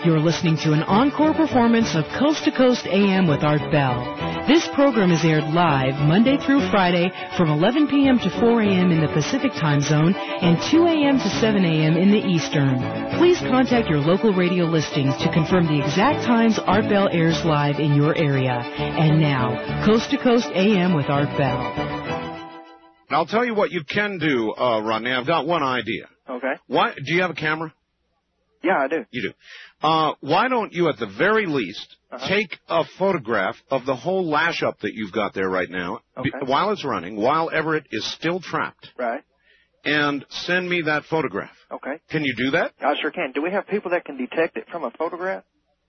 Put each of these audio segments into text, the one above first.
You're listening to an encore performance of Coast to Coast AM with Art Bell. This program is aired live Monday through Friday from 11 p.m. to 4 a.m. in the Pacific Time Zone and 2 a.m. to 7 a.m. in the Eastern. Please contact your local radio listings to confirm the exact times Art Bell airs live in your area. And now, Coast to Coast AM with Art Bell. I'll tell you what you can do, Rodney. I've got one idea. Okay. Why, do you have a camera? Yeah, I do. You do. Why don't you, at the very least, take a photograph of the whole lash-up that you've got there right now, while it's running, while Everett is still trapped. Right. And send me that photograph. Okay. Can you do that? I sure can. Do we have people that can detect it from a photograph?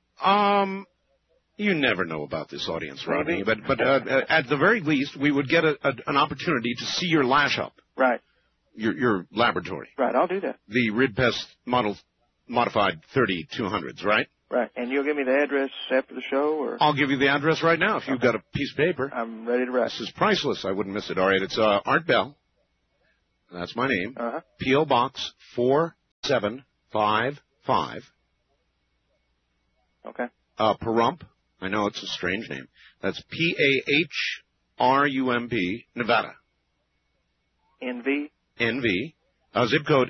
You never know about this audience, Rodney. But at the very least, we would get an opportunity to see your lash-up. Right. Your laboratory. Right, I'll do that. The RIDPEST Modified 3200s, right? Right. And you'll give me the address after the show, or? I'll give you the address right now if you've got a piece of paper. I'm ready to write. This is priceless. I wouldn't miss it. All right, it's Art Bell. That's my name. P.O. Box 4755. Okay. Pahrump. I know it's a strange name. That's P-A-H-R-U-M-P, Nevada. NV? NV. Zip code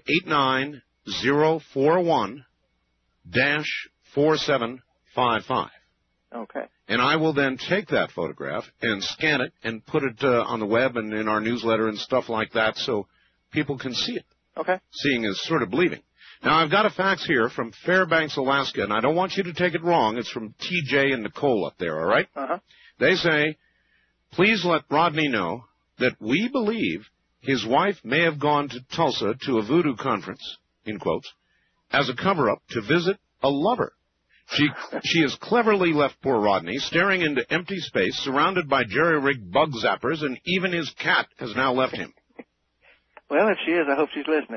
89041-4755. Okay. And I will then take that photograph and scan it and put it on the web and in our newsletter and stuff like that so people can see it. Okay. Seeing is sort of believing. Now, I've got a fax here from Fairbanks, Alaska, and I don't want you to take it wrong. It's from T.J. and Nicole up there, all right? They say, please let Rodney know that we believe his wife may have gone to Tulsa to a voodoo conference, in quotes, as a cover-up to visit a lover. She has cleverly left poor Rodney staring into empty space, surrounded by jerry-rigged bug zappers, and even his cat has now left him. Well, if she is, I hope she's listening.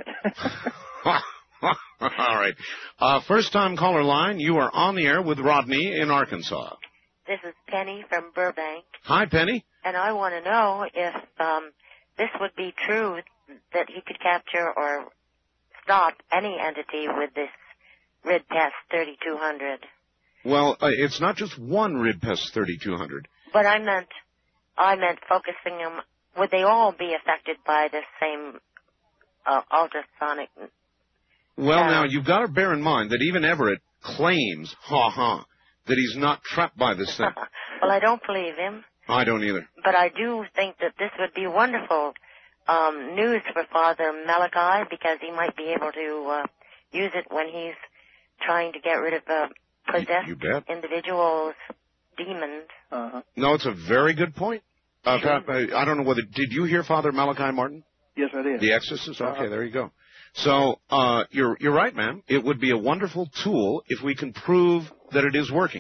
All right. First-time caller line, you are on the air with Rodney in Arkansas. This is Penny from Burbank. Hi, Penny. And I want to know if this would be true, that he could capture or stop any entity with this RIDPEST 3200. Well, it's not just one RIDPEST 3200. But I meant focusing them. Would they all be affected by this same ultrasonic? Well, now, you've got to bear in mind that even Everett claims, that he's not trapped by this thing. Well, I don't believe him. I don't either. But I do think that this would be wonderful news for Father Malachi, because he might be able to use it when he's trying to get rid of possessed individuals, demons. No, it's a very good point. I don't know whether, did you hear Father Malachi Martin? Yes, I did. The Exorcist? Okay, there you go. So, you're right, ma'am. It would be a wonderful tool if we can prove that it is working.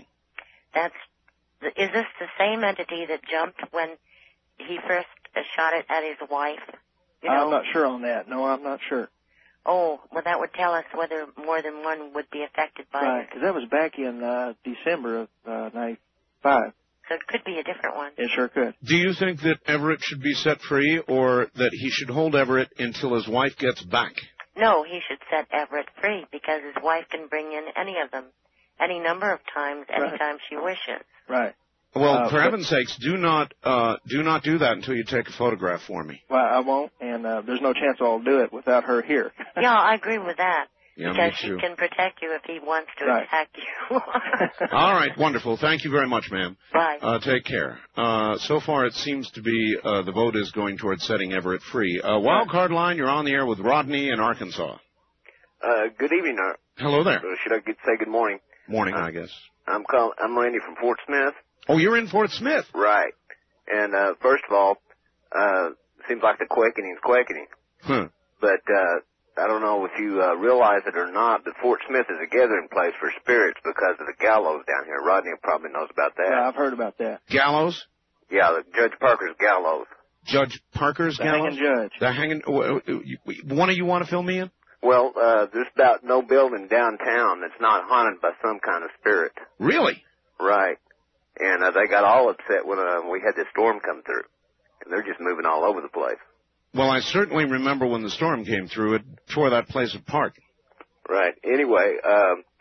Is this the same entity that jumped when he first shot it at his wife? I'm not sure on that. No, I'm not sure. Oh, well, that would tell us whether more than one would be affected by it. Right, because that was back in December of 95. So it could be a different one. It sure could. Do you think that Everett should be set free, or that he should hold Everett until his wife gets back? No, he should set Everett free, because his wife can bring in any of them, any number of times, anytime she wishes. Right. Well, for heaven's sakes, do not do that until you take a photograph for me. Well, I won't, and there's no chance I'll do it without her here. Yeah, I agree with that. Yeah, because she can protect you if he wants to attack you. All right, wonderful. Thank you very much, ma'am. Bye. Take care. So far, it seems to be the vote is going towards setting Everett free. Wild card line, you're on the air with Rodney in Arkansas. Good evening. Hello there. Should I say good morning? Morning, I guess. I'm Randy from Fort Smith. Oh, you're in Fort Smith? Right. And first of all, seems like the quakening's quakening. But I don't know if you realize it or not, but Fort Smith is a gathering place for spirits because of the gallows down here. Rodney probably knows about that. Yeah, I've heard about that. Gallows? Yeah, Judge Parker's gallows. Judge Parker's gallows? The hanging judge. The hanging. One of you want to fill me in? Well, there's about no building downtown that's not haunted by some kind of spirit. Really? Right. And they got all upset when we had this storm come through. And they're just moving all over the place. Well, I certainly remember when the storm came through, it tore that place apart. Right. Anyway,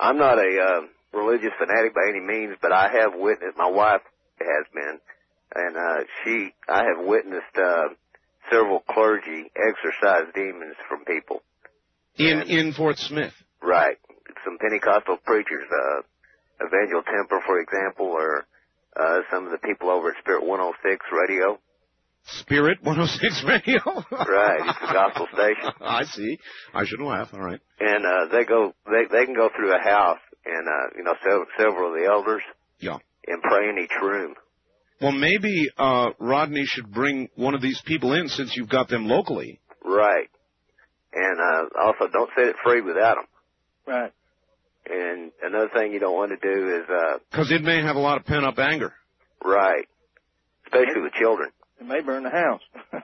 I'm not a religious fanatic by any means, but I have witnessed, my wife has been, and I have witnessed several clergy exorcise demons from people. In Fort Smith? Right. Some Pentecostal preachers, Evangel Temper, for example, or some of the people over at Spirit 106 Radio. Spirit 106 Radio? Right, it's a gospel station. I see. I shouldn't laugh, all right. And they can go through a house and, several of the elders. Yeah. And pray in each room. Well, maybe Rodney should bring one of these people in since you've got them locally. Right. And also, don't set it free without them. Right. And another thing you don't want to do is... Because it may have a lot of pent-up anger. Right. Especially with children. It may burn the house.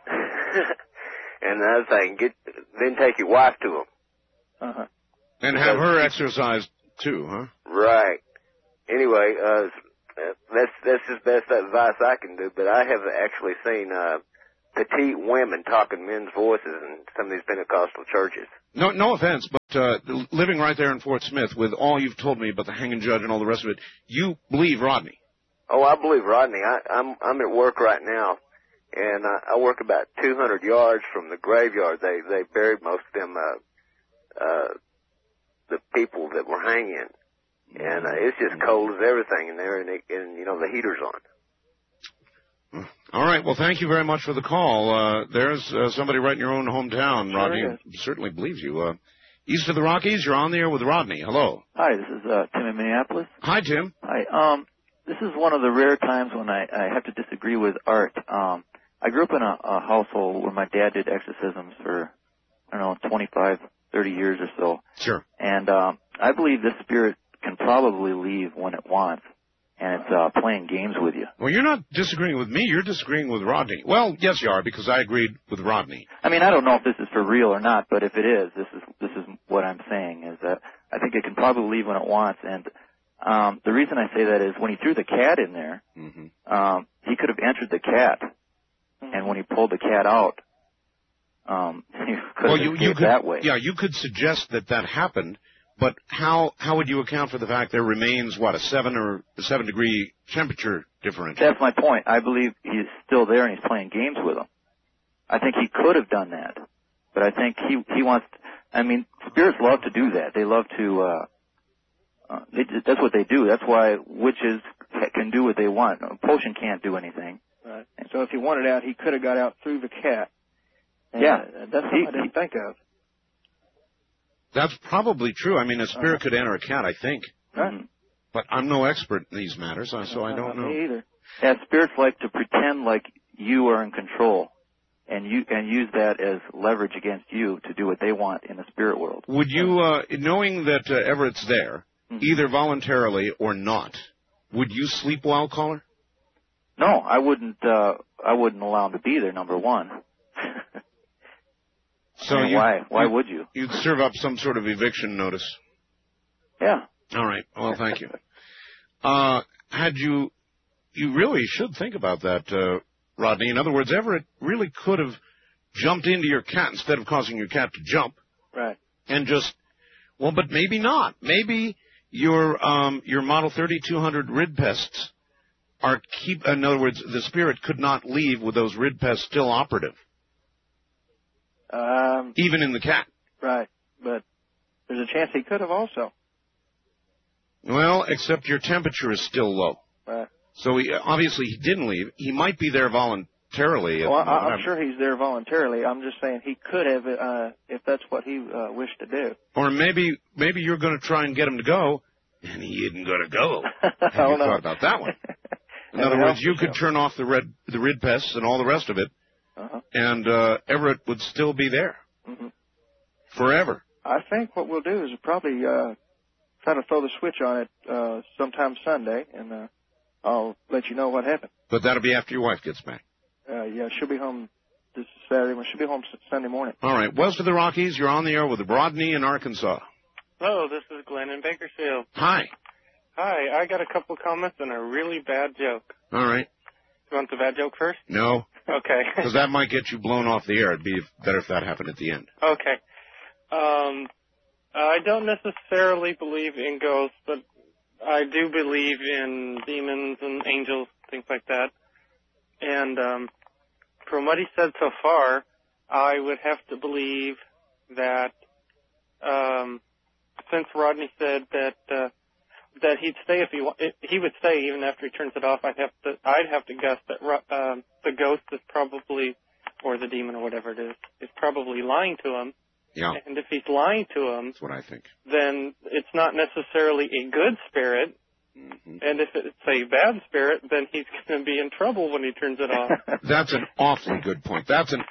And another thing, then take your wife to them. Uh-huh. And have her exercised, too, huh? Right. Anyway, that's just best advice I can do, but I have actually seen petite women talking men's voices in some of these Pentecostal churches. No offense, but living right there in Fort Smith, with all you've told me about the hanging judge and all the rest of it, you believe Rodney? Oh, I believe Rodney. I'm at work right now, and I work about 200 yards from the graveyard. They buried most of them the people that were hanging, and it's just cold as everything in there, and the heater's on. All right. Well, thank you very much for the call. There's somebody right in your own hometown, sure Rodney, who certainly believes you. East of the Rockies, you're on the air with Rodney. Hello. Hi, this is Tim in Minneapolis. Hi, Tim. Hi. This is one of the rare times when I have to disagree with Art. I grew up in a household where my dad did exorcisms for, 25, 30 years or so. Sure. And I believe this spirit can probably leave when it wants. And it's playing games with you. Well, you're not disagreeing with me. You're disagreeing with Rodney. Well, yes, you are, because I agreed with Rodney. I mean, I don't know if this is for real or not, but if it is, this is what I'm saying, is that I think it can probably leave when it wants. And the reason I say that is when he threw the cat in there, he could have entered the cat. And when he pulled the cat out, he could have escaped that way. Yeah, you could suggest that happened. But how would you account for the fact there remains, a 7 degree temperature differential? That's my point. I believe he's still there and he's playing games with them. I think he could have done that. But I think he wants spirits love to do that. They love to, that's what they do. That's why witches can do what they want. A potion can't do anything. Right. And so if he wanted out, he could have got out through the cat. And yeah. That's something I didn't think of. That's probably true. I mean, a spirit could enter a cat, I think. Right. But I'm no expert in these matters, so I don't know. Me either. Yeah, spirits like to pretend like you are in control, and use that as leverage against you to do what they want in the spirit world. Would you, knowing that Everett's there, either voluntarily or not, would you sleep while, caller? No, I wouldn't allow him to be there. Number one. So why would you? You'd serve up some sort of eviction notice. Yeah. All right. Well, thank you. You really should think about that, Rodney. In other words, Everett really could have jumped into your cat instead of causing your cat to jump. Right. And but maybe not. Maybe your Model 3200 Ridpests in other words, the spirit could not leave with those Ridpests still operative. Even in the cat. Right. But there's a chance he could have also. Well, except your temperature is still low. Right. So obviously he didn't leave. He might be there voluntarily. Well, I'm sure he's there voluntarily. I'm just saying he could have if that's what he wished to do. Or maybe you're going to try and get him to go, and he isn't going to go. Have you thought about that one? In other words, you could turn off the Ridpests and all the rest of it, and Everett would still be there forever. I think what we'll do is probably try to throw the switch on it sometime Sunday, and I'll let you know what happened. But that'll be after your wife gets back. Yeah, she'll be home this Saturday. She'll be home Sunday morning. All right. West of the Rockies, you're on the air with Rodney in Arkansas. Hello, this is Glenn in Bakersfield. Hi. Hi, I got a couple of comments and a really bad joke. All right. You want the bad joke first? No. Okay. Because that might get you blown off the air. It'd be better if that happened at the end. Okay. I don't necessarily believe in ghosts, but I do believe in demons and angels, things like that. And from what he said so far, I would have to believe that since Rodney said that he'd stay if he would stay even after he turns it off, I'd have to guess that the ghost is probably, or the demon or whatever it is probably lying to him. Yeah. And if he's lying to him, that's what I think. Then it's not necessarily a good spirit. Mm-hmm. And if it's a bad spirit, then he's going to be in trouble when he turns it off. That's an awfully good point.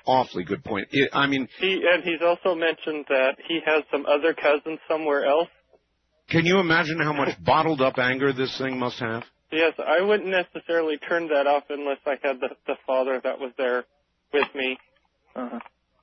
He's also mentioned that he has some other cousins somewhere else. Can you imagine how much bottled up anger this thing must have? Yes, I wouldn't necessarily turn that off unless I had the father that was there with me. Uh-huh.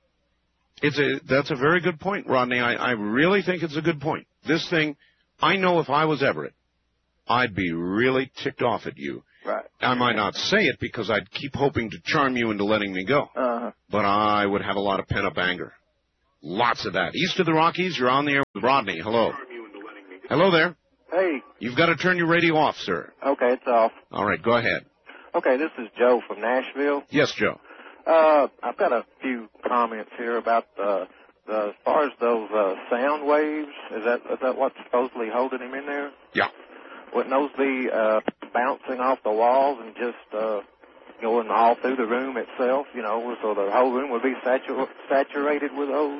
That's a very good point, Rodney. I really think it's a good point. This thing, I know if I was Everett, I'd be really ticked off at you. Right. I might not say it because I'd keep hoping to charm you into letting me go. Uh-huh. But I would have a lot of pent-up anger. Lots of that. East of the Rockies, you're on the air with Rodney. Hello. Hello there. Hey. You've got to turn your radio off, sir. Okay, it's off. All right, go ahead. Okay, this is Joe from Nashville. Yes, Joe. I've got a few comments here about as far as those sound waves. Is that what's supposedly holding him in there? Yeah. Wouldn't those be bouncing off the walls and just going all through the room itself? So the whole room would be saturated with those.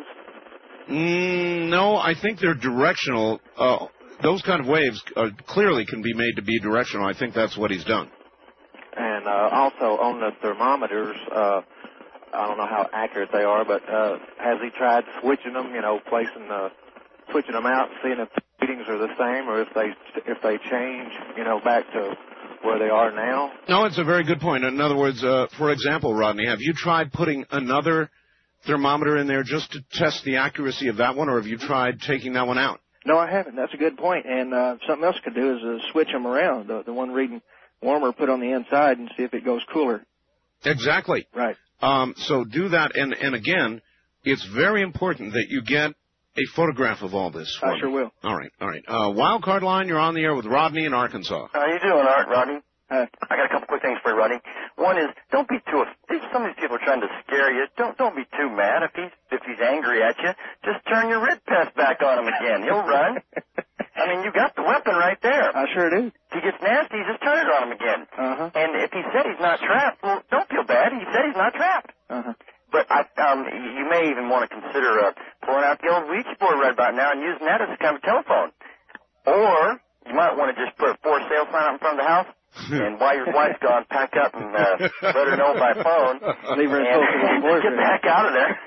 No, I think they're directional. Those kind of waves clearly can be made to be directional. I think that's what he's done. And also on the thermometers, I don't know how accurate they are, but has he tried switching them? Switching them out, and seeing if the readings are the same, or if they change, back to where they are now? No, it's a very good point. In other words, for example, Rodney, have you tried putting another thermometer in there just to test the accuracy of that one, or have you tried taking that one out? No, I haven't. That's a good point. And something else I could do is switch them around. The one reading warmer, put on the inside and see if it goes cooler. Exactly. Right. So do that. And again, it's very important that you get a photograph of all this. I sure will. All right. Wild Card Line, you're on the air with Rodney in Arkansas. How you doing, Rodney? I got a couple quick things for you, Rodney. One is, don't be too. Some of these people are trying to scare you. Don't be too mad. If he's angry at you, just turn your red pass back on him again. He'll run. I mean, you got the weapon right there. I sure do. If he gets nasty, just turn it on him again. Uh-huh. And if he said he's not trapped, well, don't feel bad. He said he's not trapped. Uh-huh. But you may even want to consider pulling out the old Ouija board right about now and using that as a kind of telephone. Or you might want to just put a for sale sign out in front of the house. And while your wife's gone, pack up and let her know by phone. Leave her and get the heck out of there.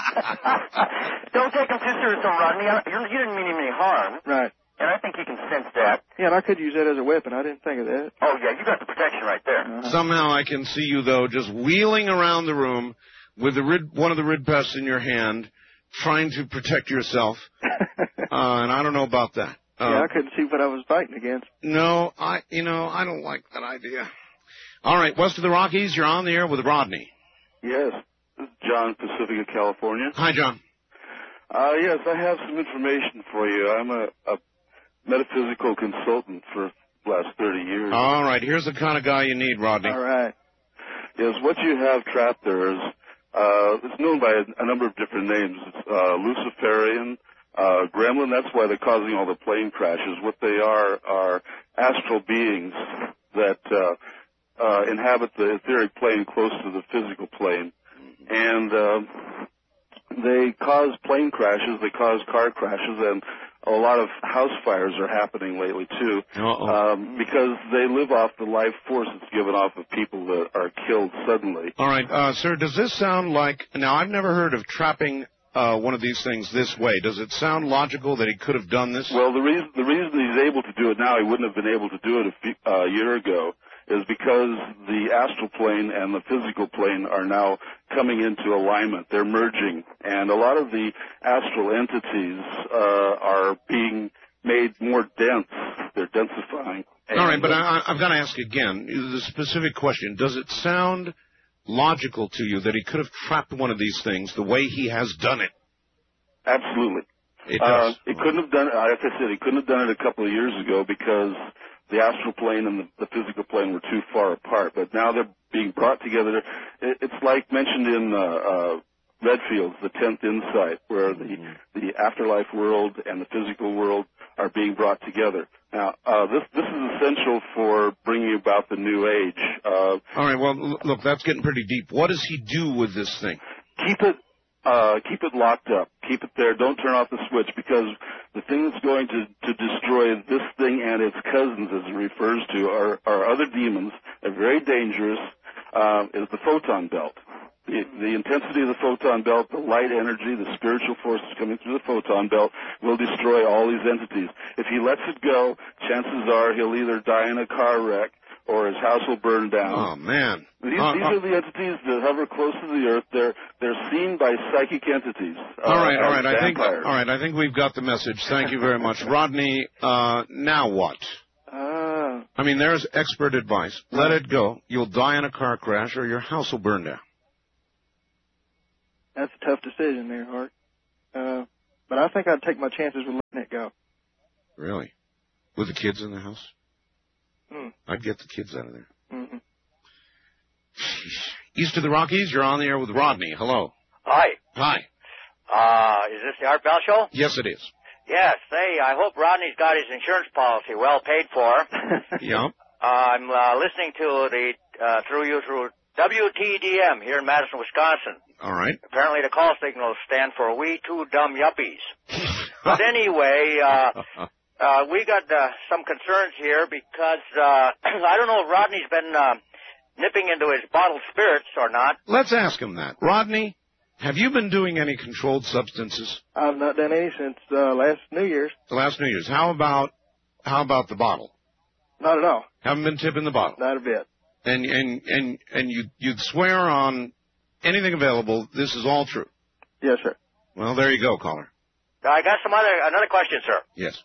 Don't take him too seriously, Rodney. You didn't mean him any harm. Right. And I think he can sense that. Yeah, and I could use that as a weapon. I didn't think of that. Oh, yeah, you got the protection right there. Uh-huh. Somehow I can see you, though, just wheeling around the room with one of the rid pests in your hand, trying to protect yourself. And I don't know about that. Yeah, I couldn't see what I was fighting against. No, I don't like that idea. All right, west of the Rockies, you're on the air with Rodney. Yes, this is John, Pacifica, California. Hi, John. Yes, I have some information for you. I'm a metaphysical consultant for the last 30 years. All right, here's the kind of guy you need, Rodney. All right. Yes, what you have trapped there is, it's known by a number of different names. It's Luciferian, Gremlin. That's why they're causing all the plane crashes. What they are astral beings that inhabit the etheric plane close to the physical plane. And they cause plane crashes, they cause car crashes, and a lot of house fires are happening lately, too, because they live off the life force that's given off of people that are killed suddenly. All right, sir, does this sound like... Now, I've never heard of trapping one of these things this way. Does it sound logical that he could have done this? Well, the reason he's able to do it now, he wouldn't have been able to do it a year ago, is because the astral plane and the physical plane are now coming into alignment. They're merging, and a lot of the astral entities are being made more dense. They're densifying. All right, but I've got to ask again, the specific question. Does it sound logical to you that he could have trapped one of these things the way he has done it? Absolutely. It does. He couldn't have done it, like I said, he couldn't have done it a couple of years ago because the astral plane and the physical plane were too far apart. But now they're being brought together. It's like mentioned in Redfield's The 10th Insight, where the afterlife world and the physical world are being brought together. Now, this is essential for bringing about the new age. All right, well, look, that's getting pretty deep. What does he do with this thing? Keep it locked up. Keep it there. Don't turn off the switch, because the thing that's going to destroy this thing and its cousins, as it refers to, are other demons. They're very dangerous. Is the photon belt. The intensity of the photon belt, the light energy, the spiritual forces coming through the photon belt will destroy all these entities. If he lets it go, chances are he'll either die in a car wreck or his house will burn down. Oh, man. These are the entities that hover close to the earth. They're seen by psychic entities. All right. I think we've got the message. Thank you very much. Rodney, now what? I mean, there's expert advice. Let it go. You'll die in a car crash or your house will burn down. That's a tough decision there, Hart. But I think I'd take my chances with letting it go. Really? With the kids in the house? I'd get the kids out of there. Mm-hmm. East of the Rockies, you're on the air with Rodney. Hello. Hi. Hi. Is this the Art Bell Show? Yes, it is. Yes. Hey, I hope Rodney's got his insurance policy well paid for. Yeah. I'm listening to through WTDM here in Madison, Wisconsin. All right. Apparently the call signals stand for We Two Dumb Yuppies. But anyway, we got some concerns here because I don't know if Rodney's been nipping into his bottled spirits or not. Let's ask him that. Rodney, have you been doing any controlled substances? I've not done any since last New Year's. The last New Year's. How about the bottle? Not at all. Haven't been tipping the bottle? Not a bit. And you'd swear on anything available, this is all true? Yes, sir. Well, there you go, caller. I got another question, sir. Yes.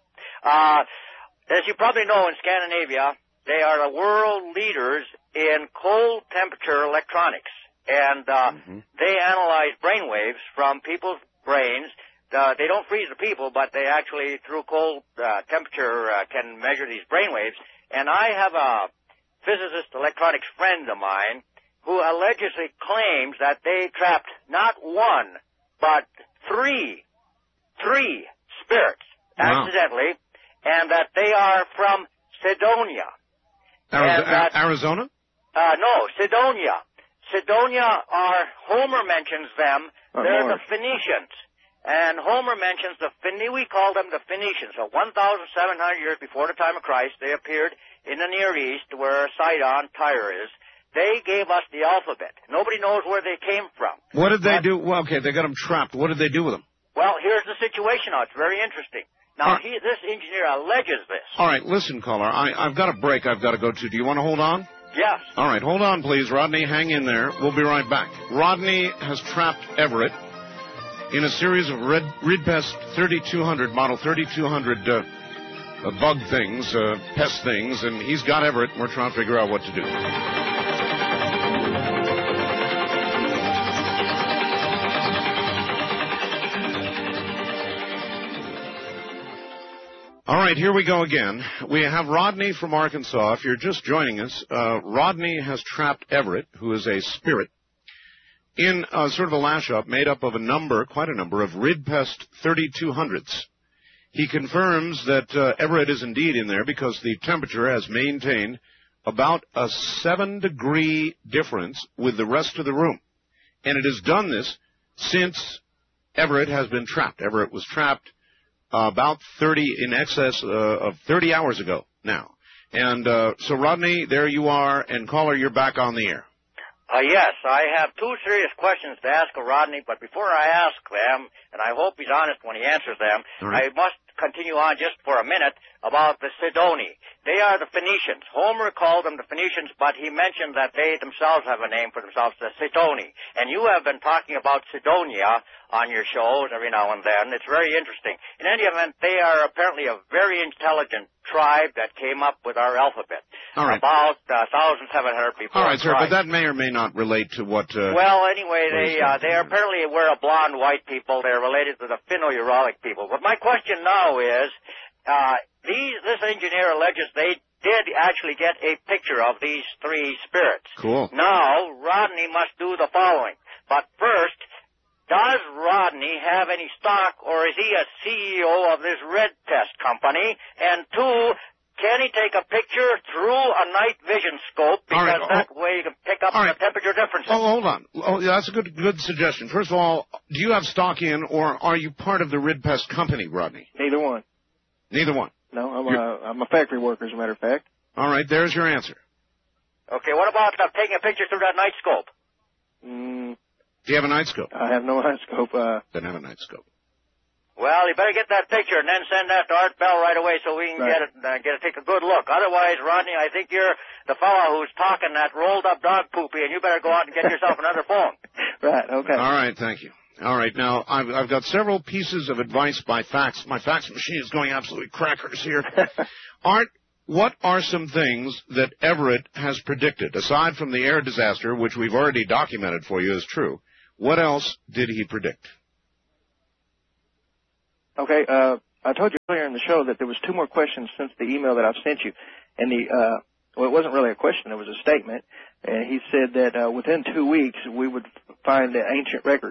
As you probably know, in Scandinavia, they are the world leaders in cold temperature electronics. And they analyze brainwaves from people's brains. They don't freeze the people, but they actually, through cold temperature, can measure these brainwaves. And I have a physicist electronics friend of mine who allegedly claims that they trapped not one, but three spirits accidentally, and that they are from Cydonia. Arizona? No, Cydonia. Cydonia Homer mentions them. They're the Phoenicians. And Homer mentions we call them the Phoenicians. So 1,700 years before the time of Christ, they appeared in the Near East where Sidon, Tyre is. They gave us the alphabet. Nobody knows where they came from. What did they do? Well, okay, they got them trapped. What did they do with them? Well, here's the situation now. It's very interesting. Now, this engineer alleges this. All right, listen, caller. I've got a break I've got to go to. Do you want to hold on? Yes. All right, hold on, please, Rodney. Hang in there. We'll be right back. Rodney has trapped Everett in a series of Ridpest 3200, model 3200 bug things, pest things, and he's got Everett, and we're trying to figure out what to do. All right, here we go again. We have Rodney from Arkansas. If you're just joining us, Rodney has trapped Everett, who is a spirit, in sort of a lash-up made up of quite a number of Ridpest 3200s. He confirms that Everett is indeed in there because the temperature has maintained about a 7-degree difference with the rest of the room. And it has done this since Everett has been trapped. Everett was trapped about in excess of 30 hours ago now. And so, Rodney, there you are, and caller, you're back on the air. Yes, I have two serious questions to ask Rodney, but before I ask them, and I hope he's honest when he answers them, I must continue on just for a minute about the Sidoni. They are the Phoenicians. Homer called them the Phoenicians, but he mentioned that they themselves have a name for themselves, the Sidoni. And you have been talking about Cydonia on your shows every now and then. It's very interesting. In any event, they are apparently a very intelligent tribe that came up with our alphabet. about 1,700 people. All right, sir, but that may or may not relate to what... well, anyway, they apparently were a blonde white people. They're related to the Finno-Uralic people. But my question now is, this engineer alleges they did actually get a picture of these three spirits. Cool. Now, Rodney must do the following. But first, does Rodney have any stock, or is he a CEO of this red test company? And two, can he take a picture through a night vision scope, because that way you can pick up the temperature differences? Oh, hold on. Oh, that's a good suggestion. First of all, do you have stock in, or are you part of the Ridpest company, Rodney? Neither one. Neither one? No, I'm a factory worker, as a matter of fact. All right, there's your answer. Okay, what about taking a picture through that night scope? Do you have a night scope? I have no night scope. Then have a night scope. Well, you better get that picture and then send that to Art Bell right away so we can take a good look. Otherwise, Rodney, I think you're the fellow who's talking that rolled up dog poopy, and you better go out and get yourself another phone. Right, okay. All right, thank you. All right, now, I've got several pieces of advice by fax. My fax machine is going absolutely crackers here. Art, what are some things that Everett has predicted, aside from the air disaster, which we've already documented for you as true? What else did he predict? Okay, I told you earlier in the show that there was 2 more questions since the email that I've sent you. And well, it wasn't really a question, it was a statement. And he said that within 2 weeks we would find the ancient records.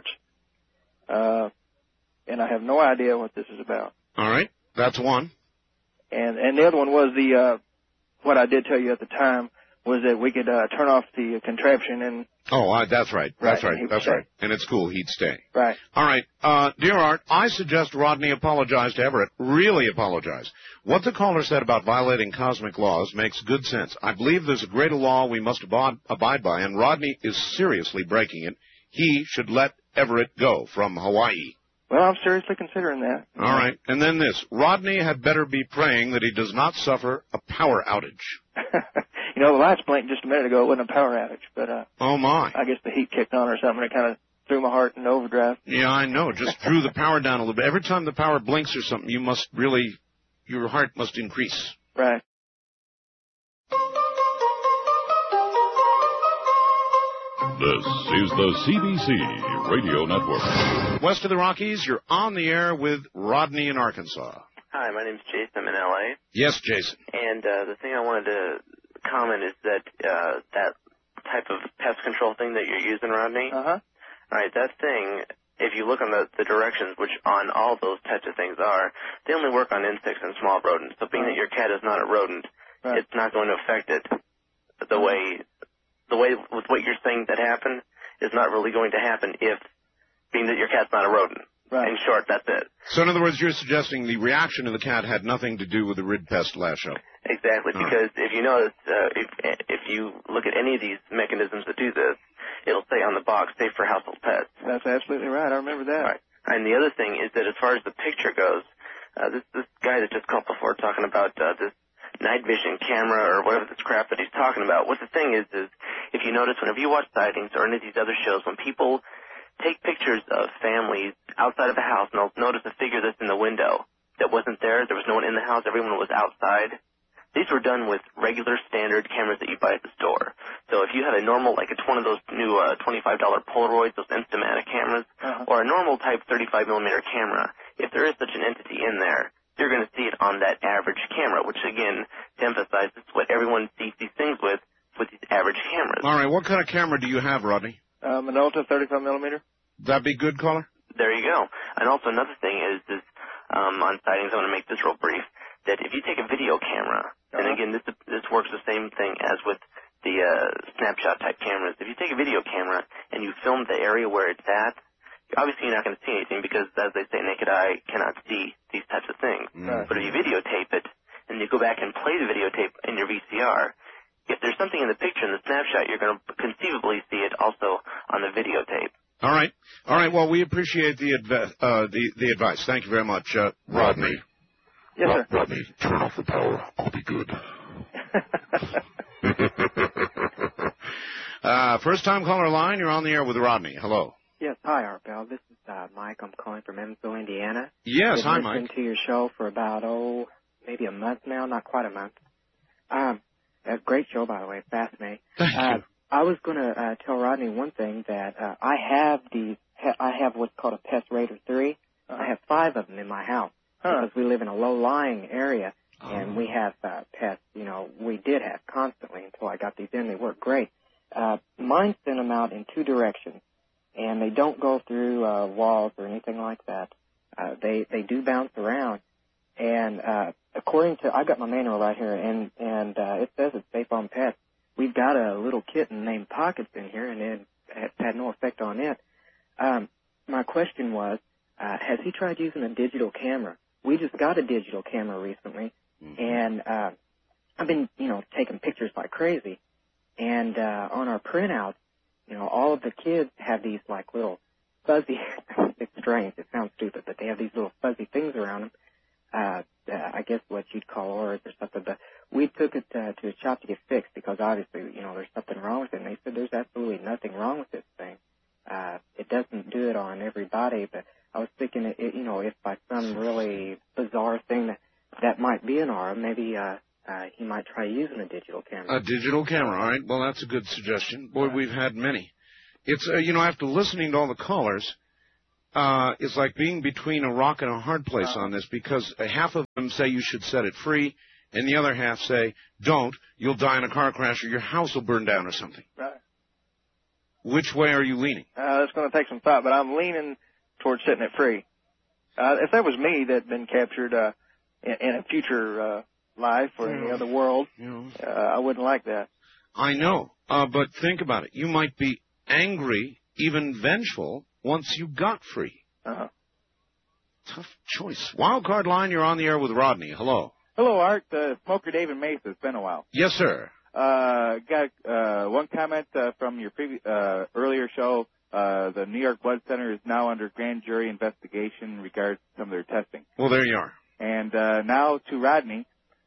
And I have no idea what this is about. All right, that's one. And the other one was what I did tell you at the time was that we could turn off the contraption and... Oh, that's right. That's right. And it's cool. He'd stay. Right. All right. Dear Art, I suggest Rodney apologize to Everett. Really apologize. What the caller said about violating cosmic laws makes good sense. I believe there's a greater law we must abide by, and Rodney is seriously breaking it. He should let Everett go from Hawaii. Well, I'm seriously considering that. All right. And then this. Rodney had better be praying that he does not suffer a power outage. You know, the lights blinked just a minute ago. It wasn't a power outage, but oh my! I guess the heat kicked on or something. It kind of threw my heart into overdrive. Yeah, I know. Just drew the power down a little bit. Every time the power blinks or something, you must really, your heart must increase. Right. This is the CBC Radio Network. West of the Rockies, you're on the air with Rodney in Arkansas. Hi, my name's Jason. I'm in L.A. Yes, Jason. And the thing I wanted to comment is that that type of pest control thing that you're using, Rodney. Uh-huh. All right, that thing, if you look on the directions, which on all those types of things are, they only work on insects and small rodents. So being that your cat is not a rodent, it's not going to affect it the way with what you're saying that happened is not really going to happen if being that your cat's not a rodent. Right. In short, that's it. So in other words, you're suggesting the reaction of the cat had nothing to do with the Ridpest last show. Exactly, because if you notice, if you look at any of these mechanisms that do this, it'll say on the box, safe for household pets. That's absolutely right. I remember that. Right. And the other thing is that as far as the picture goes, this guy that just called before talking about this night vision camera or whatever this crap that he's talking about, what the thing is if you notice whenever you watch Sightings or any of these other shows, when people take pictures of families outside of the house and they'll notice a figure that's in the window that wasn't there was no one in the house, everyone was outside. These were done with regular standard cameras that you buy at the store. So if you have a normal, like it's one of those new $25 Polaroids, those Instamatic cameras, or a normal type 35mm camera, if there is such an entity in there, you're going to see it on that average camera, which again, to emphasize, this is what everyone sees these things with these average cameras. All right, what kind of camera do you have, Rodney? Minolta 35mm. That be good, caller? There you go. And also another thing is on Sightings, I want to make this real brief, that if you take a video camera, and again, this works the same thing as with the snapshot type cameras. If you take a video camera and you film the area where it's at, obviously you're not going to see anything because, as they say, naked eye cannot see these types of things. But if you videotape it and you go back and play the videotape in your VCR, if there's something in the picture in the snapshot, you're going to conceivably see it also on the videotape. All right. Well, we appreciate the advice. Thank you very much, Rodney. Yes, sir. Rodney, turn off the power. I'll be good. First-time caller line. You're on the air with Rodney. Hello. Yes, hi, Art Bell. This is Mike. I'm calling from Evansville, Indiana. Yes, hi, Mike. I've been to your show for about, maybe a month now, not quite a month. Great show, by the way. Fascinating. Thank you. I was going to tell Rodney one thing, that I have what's called a Pest Raider 3. I have 5 of them in my house because we live in a low-lying area, and we have pests. You know, we did have constantly until I got these in. They work great. Mine send them out in 2 directions, and they don't go through walls or anything like that. They do bounce around, and according to, I got my manual right here, and it says it's safe on pets. We've got a little kitten named Pockets in here, and it had no effect on it. My question was, has he tried using a digital camera? We just got a digital camera recently, and I've been, taking pictures like crazy. And on our printouts, all of the kids have these like little fuzzy, it's strange, it sounds stupid, but they have these little fuzzy things around them. I guess what you'd call auras or something, but we took it to a shop to get fixed because obviously, there's something wrong with it. And they said there's absolutely nothing wrong with this thing. It doesn't do it on everybody, but I was thinking, if by some really bizarre thing that might be an aura, maybe he might try using a digital camera. A digital camera, all right. Well, that's a good suggestion. Boy, we've had many. It's, after listening to all the callers, it's like being between a rock and a hard place on this, because half of them say you should set it free, and the other half say, don't, you'll die in a car crash or your house will burn down or something. Right. Which way are you leaning? That's going to take some thought, but I'm leaning towards setting it free. If that was me that had been captured in a future life or in the other world, I wouldn't like that. I know, but think about it. You might be angry, even vengeful, once you got free. Tough choice. Wildcard line, you're on the air with Rodney. Hello. Hello, Art. Smoker David Mesa. It's been a while. Yes, sir. Got one comment from your earlier show. The New York Blood Center is now under grand jury investigation in regards to some of their testing. Well, there you are. And now to Rodney,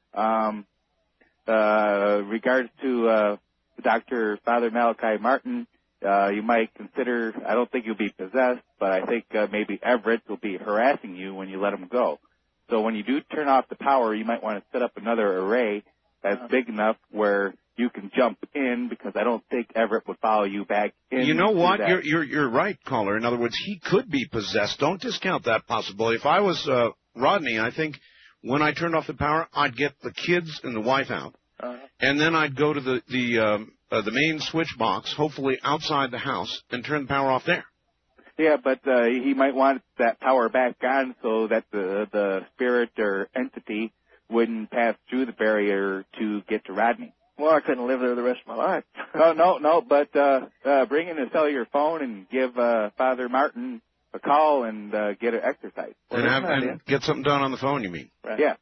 regards to Dr. Father Malachi Martin, you might consider, I don't think you'll be possessed, but I think maybe Everett will be harassing you when you let him go. So when you do turn off the power, you might want to set up another array that's big enough where you can jump in, because I don't think Everett would follow you back in. You know what? You're right, caller. In other words, he could be possessed. Don't discount that possibility. If I was Rodney, I think when I turned off the power, I'd get the kids and the wife out, and then I'd go to the main switch box, hopefully outside the house, and turn the power off there. Yeah, but he might want that power back on so that the spirit or entity wouldn't pass through the barrier to get to Rodney. Well, I couldn't live there the rest of my life. No, but bring in a cellular phone and give Father Martin a call and get an exercise. Well, and get something done on the phone, you mean? Right. Yeah.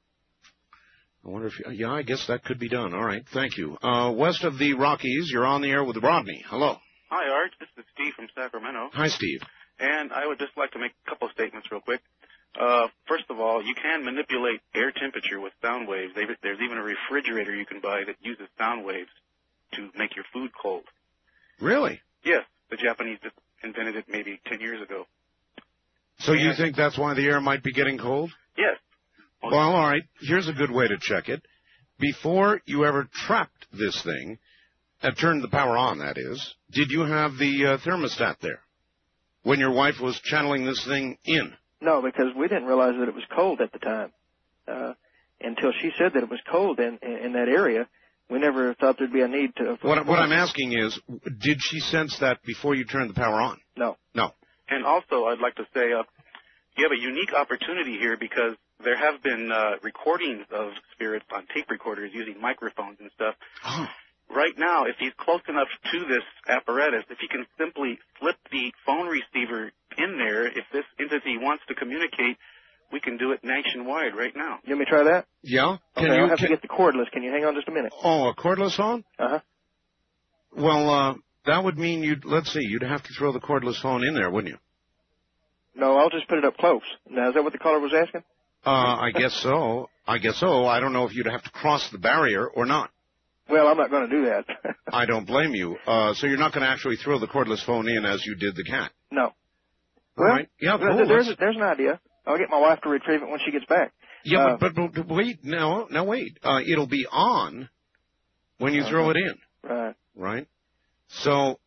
I wonder if I guess that could be done. All right, thank you. West of the Rockies, you're on the air with Rodney. Hello. Hi, Art. This is Steve from Sacramento. Hi, Steve. And I would just like to make a couple of statements real quick. First of all, you can manipulate air temperature with sound waves. There's even a refrigerator you can buy that uses sound waves to make your food cold. Really? Yes. The Japanese just invented it maybe 10 years ago. So you think that's why the air might be getting cold? Yes. Well, all right. Here's a good way to check it. Before you ever trapped this thing, turned the power on, that is, did you have the thermostat there when your wife was channeling this thing in? No, because we didn't realize that it was cold at the time. Until she said that it was cold in that area, we never thought there'd be a need to... What I'm asking is, did she sense that before you turned the power on? No. No. And also, I'd like to say, you have a unique opportunity here because there have been recordings of spirits on tape recorders using microphones and stuff. Oh. Right now, if he's close enough to this apparatus, if he can simply slip the phone receiver in there, if this entity wants to communicate, we can do it nationwide right now. You want me to try that? Yeah. Okay, I'll have to get the cordless. Can you hang on just a minute? Oh, a cordless phone? Uh-huh. Well, that would mean you'd have to throw the cordless phone in there, wouldn't you? No, I'll just put it up close. Now, is that what the caller was asking? I guess so. I don't know if you'd have to cross the barrier or not. Well, I'm not going to do that. I don't blame you. So you're not going to actually throw the cordless phone in as you did the cat? No. All well, right. Yeah, cool. There's an idea. I'll get my wife to retrieve it when she gets back. Yeah, but wait. Now wait. It'll be on when you throw it in. Right. Right? So,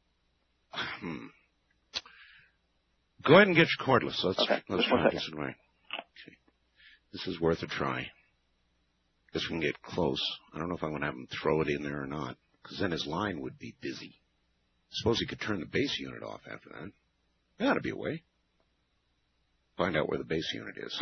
go ahead and get your cordless. Let's try this right. Okay. This is worth a try. Guess we can get close. I don't know if I'm going to have him throw it in there or not, because then his line would be busy. Suppose he could turn the base unit off after that. There ought to be a way. Find out where the base unit is.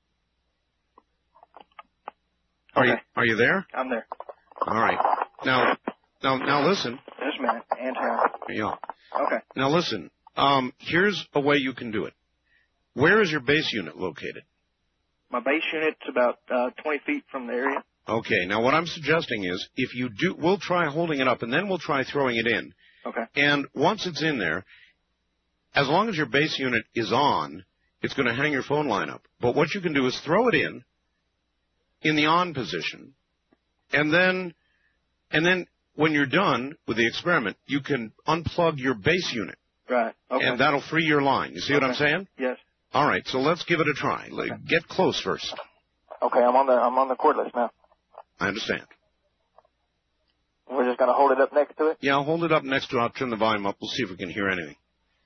Are you there? I'm there. All right. Now listen. Yes, man. Antenna. Yeah. Okay. Now listen. Here's a way you can do it. Where is your base unit located? My base unit's about 20 feet from the area. Okay. Now what I'm suggesting is, if you do, we'll try holding it up, and then we'll try throwing it in. Okay. And once it's in there, as long as your base unit is on, it's going to hang your phone line up. But what you can do is throw it in the on position, and then when you're done with the experiment, you can unplug your base unit. Right. Okay. And that'll free your line. You see what I'm saying? Yes. All right. So let's give it a try. Okay. Get close first. Okay. I'm on the cordless now. I understand. We're just going to hold it up next to it? Yeah, I'll hold it up next to it. I'll turn the volume up. We'll see if we can hear anything.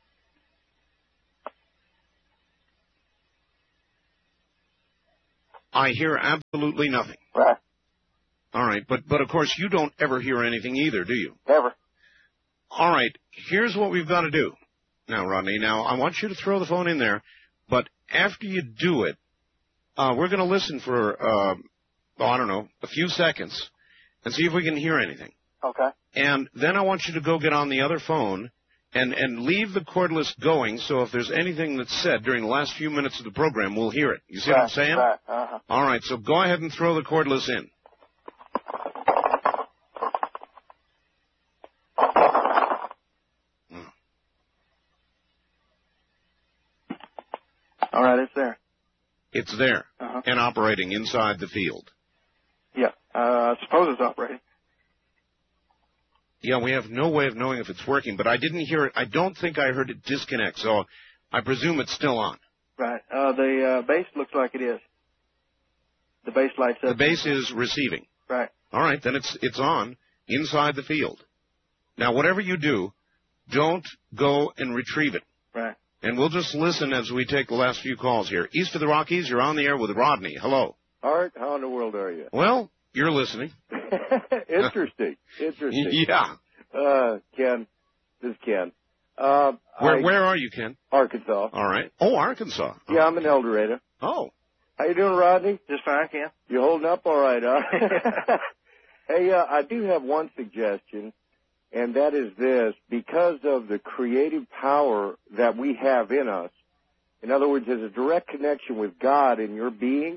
I hear absolutely nothing. Right. All right, but of course you don't ever hear anything either, do you? Never. All right, here's what we've got to do. Now, Rodney, I want you to throw the phone in there, but after you do it, we're going to listen for, a few seconds and see if we can hear anything. Okay. And then I want you to go get on the other phone and leave the cordless going, so if there's anything that's said during the last few minutes of the program, we'll hear it. You see what I'm saying? Right. Uh-huh. All right, so go ahead and throw the cordless in. All right, it's there. It's there and operating inside the field. Yeah, I suppose it's operating. Yeah, we have no way of knowing if it's working, but I didn't hear it. I don't think I heard it disconnect, so I presume it's still on. Right. The base looks like it is. The base lights up. The base is receiving. Right. All right, then it's on inside the field. Now, whatever you do, don't go and retrieve it. Right. And we'll just listen as we take the last few calls here. East of the Rockies, you're on the air with Rodney. Hello. Art, how in the world are you? Well, you're listening. Interesting. Yeah. Ken, this is Ken. Where are you, Ken? Arkansas. All right. Oh, Arkansas. Yeah, I'm in El Dorado. Oh. How you doing, Rodney? Just fine, Ken. You holding up all right, huh? Hey, I do have one suggestion, and that is this. Because of the creative power that we have in us, in other words, there's a direct connection with God in your being,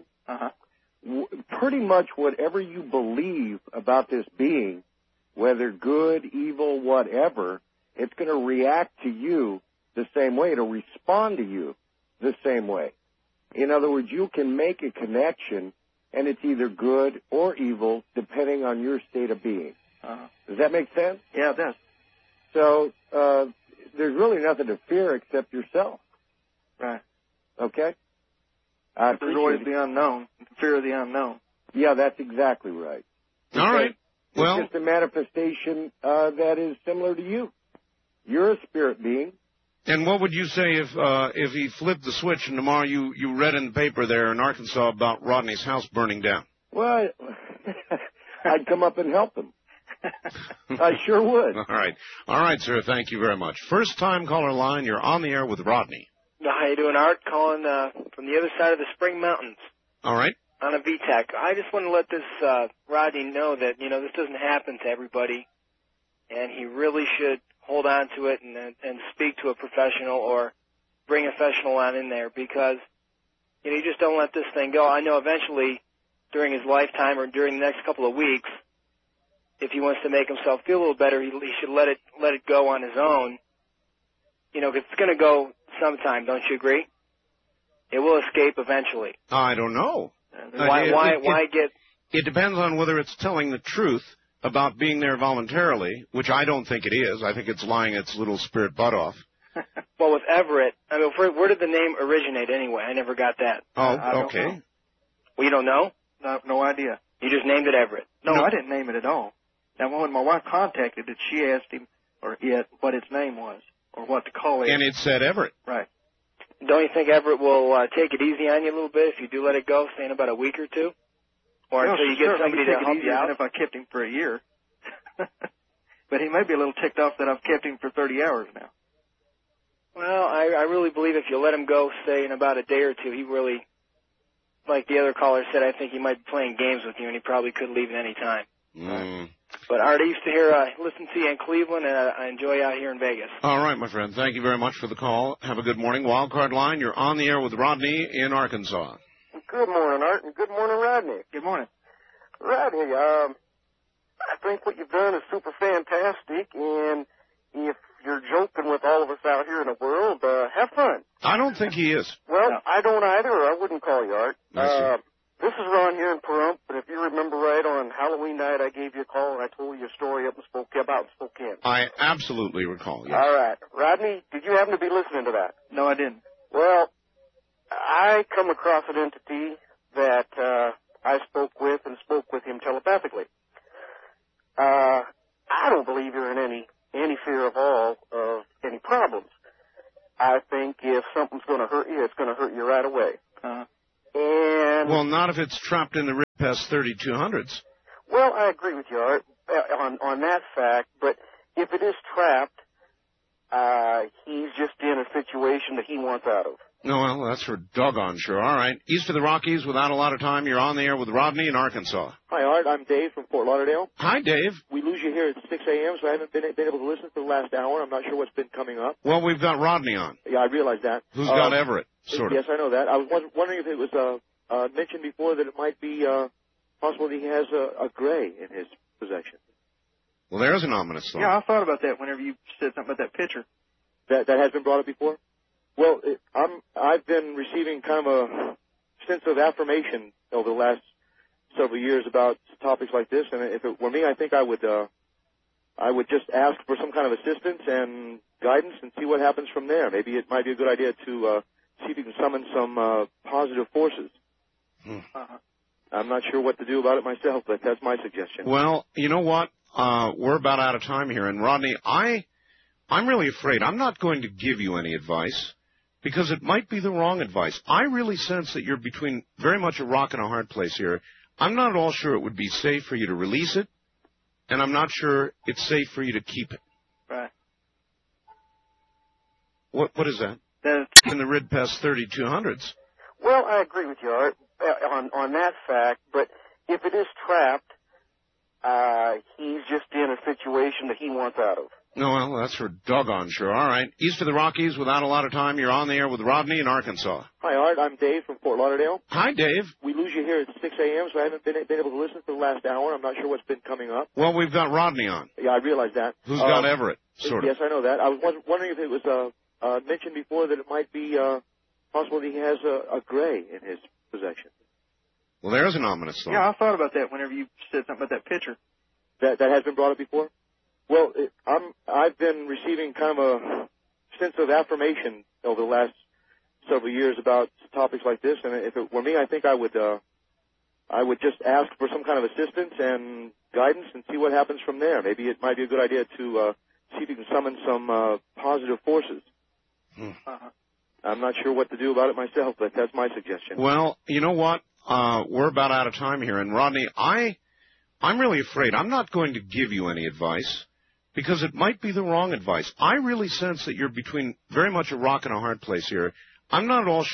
pretty much whatever you believe about this being, whether good, evil, whatever, it's going to react to you the same way. It'll respond to you the same way. In other words, you can make a connection, and it's either good or evil, depending on your state of being. Does that make sense? Yeah, it does. So there's really nothing to fear except yourself. Right. Okay? There's always the unknown, the fear of the unknown. Yeah, that's exactly right. All right. Well, it's just a manifestation that is similar to you. You're a spirit being. And what would you say if he flipped the switch and tomorrow you read in the paper there in Arkansas about Rodney's house burning down? Well, I'd come up and help him. I sure would. All right, sir. Thank you very much. First time caller line. You're on the air with Rodney. How you doing, Art? Calling from the other side of the Spring Mountains. All right. On a VTAC. I just want to let this Rodney know that, this doesn't happen to everybody, and he really should hold on to it and speak to a professional or bring a professional on in there, because, you just don't let this thing go. I know eventually, during his lifetime or during the next couple of weeks, if he wants to make himself feel a little better, he should let it go on his own. It's going to go sometime, don't you agree? It will escape eventually. I don't know. Why get... It depends on whether it's telling the truth about being there voluntarily, which I don't think it is. I think it's lying its little spirit butt off. Well, with Everett, where did the name originate anyway? I never got that. Oh, okay. Well, you don't know? No idea. You just named it Everett. No, I didn't name it at all. Now, when my wife contacted it, she asked him or it what its name was or what to call it. And it said Everett. Right. Don't you think Everett will take it easy on you a little bit if you do let it go, say in about a week or two? Or until you get somebody to help you out? If I kept him for a year. But he may be a little ticked off that I've kept him for 30 hours now. Well, I really believe if you let him go, say, in about a day or two, he really, like the other caller said, I think he might be playing games with you, and he probably could leave at any time. But Art, I used to listen to you in Cleveland, and I enjoy you out here in Vegas. All right, my friend. Thank you very much for the call. Have a good morning. Wildcard Line, you're on the air with Rodney in Arkansas. Good morning, Art, and good morning, Rodney. Good morning. Rodney, I think what you've done is super fantastic, and if you're joking with all of us out here in the world, have fun. I don't think he is. Well, no. I don't either, or I wouldn't call you, Art. This is Ron here in Pahrump, but if you remember right, on Halloween night I gave you a call and I told you a story about Spokane. I absolutely recall, yes. All right. Rodney, did you happen to be listening to that? No, I didn't. Well, I come across an entity that I spoke with him telepathically. I don't believe you're in any fear of all of any problems. I think if something's going to hurt you, it's going to hurt you right away. And well, not if it's trapped in the RIPS 3200s. Well, I agree with you, Art, on that fact, but if it is trapped, he's just in a situation that he wants out of. No, well, that's for doggone sure. All right. East of the Rockies, without a lot of time, you're on the air with Rodney in Arkansas. Hi, Art. I'm Dave from Fort Lauderdale. Hi, Dave. We lose you here at 6 a.m., so I haven't been able to listen for the last hour. I'm not sure what's been coming up. Well, we've got Rodney on. Yeah, I realize that. Who's got Everett, sort of. Yes, I know that. I was wondering if it was mentioned before that it might be possible that he has a gray in his possession. Well, there's an ominous thought. Yeah, I thought about that whenever you said something about that picture. That has been brought up before? Well, I've been receiving kind of a sense of affirmation over the last several years about topics like this, and if it were me, I think I would just ask for some kind of assistance and guidance and see what happens from there. Maybe it might be a good idea to see if you can summon some positive forces. I'm not sure what to do about it myself, but that's my suggestion. Well, you know what? We're about out of time here, and Rodney, I'm really afraid I'm not going to give you any advice, because it might be the wrong advice. I really sense that you're between very much a rock and a hard place here. I'm not at all sure it would be safe for you to release it, and I'm not sure it's safe for you to keep it. Right. What is that? That's in the RIDPES 3200s. Well, I agree with you, Art, on that fact, but if it is trapped, he's just in a situation that he wants out of. No, well, that's for doggone sure. All right. East of the Rockies, without a lot of time, you're on the air with Rodney in Arkansas. Hi, Art. I'm Dave from Fort Lauderdale. Hi, Dave. We lose you here at 6 a.m., so I haven't been able to listen for the last hour. I'm not sure what's been coming up. Well, we've got Rodney on. Yeah, I realize that. Who's got Everett, sort of. Yes, I know that. I was wondering if it was mentioned before that it might be possible that he has a gray in his possession. Well, there's an ominous thought. Yeah, I thought about that whenever you said something about that picture. That has been brought up before? Well, I've been receiving kind of a sense of affirmation over the last several years about topics like this, and if it were me, I think I would just ask for some kind of assistance and guidance and see what happens from there. Maybe it might be a good idea to see if you can summon some positive forces. I'm not sure what to do about it myself, but that's my suggestion. Well, you know what? We're about out of time here, and Rodney, I'm really afraid I'm not going to give you any advice, because it might be the wrong advice. I really sense that you're between very much a rock and a hard place here. I'm not at all sure